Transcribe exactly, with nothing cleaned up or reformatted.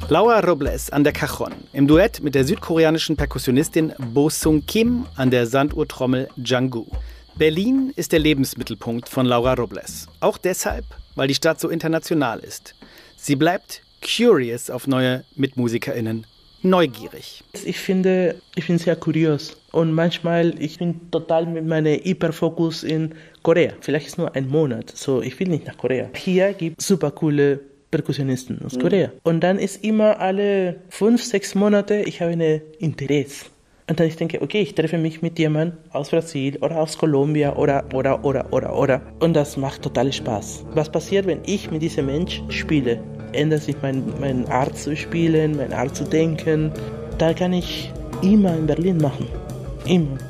Laura Robles an der Cajon, im Duett mit der südkoreanischen Perkussionistin Bo Sung Kim an der Sanduhrtrommel Jangu. Berlin ist der Lebensmittelpunkt von Laura Robles. Auch deshalb, weil die Stadt so international ist. Sie bleibt curious auf neue MitmusikerInnen, neugierig. Ich finde, ich bin sehr kurios und manchmal ich bin total mit meinem Hyperfokus in Korea. Vielleicht ist nur ein Monat, so ich will nicht nach Korea. Hier gibt es super coole Perkussionisten aus Korea. Mhm. Und dann ist immer alle fünf, sechs Monate, ich habe ein Interesse. Und dann ich denke, okay, ich treffe mich mit jemandem aus Brasil oder aus Kolumbien oder, oder, oder, oder, oder. Und das macht total Spaß. Was passiert, wenn ich mit diesem Mensch spiele? Ändert sich mein, meine Art zu spielen, meine Art zu denken. Da kann ich immer in Berlin machen. Immer.